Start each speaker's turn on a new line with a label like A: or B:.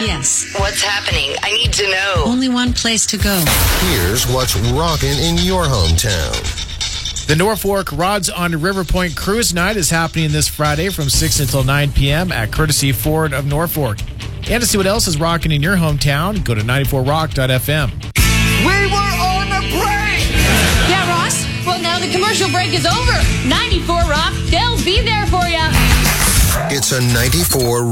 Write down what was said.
A: Yes.
B: What's happening? I need to know.
A: Only one place to go.
C: Here's what's rocking in your hometown.
D: The Norfolk Rods on River Point Cruise Night is happening this Friday from 6 until 9 p.m. at Courtesy Ford of Norfolk. And to see what else is rocking in your hometown, go to 94rock.fm.
E: We were on a break!
F: Yeah, Ross? Well, now the commercial break is over. 94 Rock, they'll be there for you.
C: It's a 94